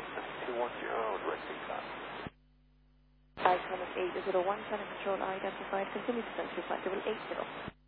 210, direct takeoff. Icon of 801, Center Control identified. Continue to send 2580.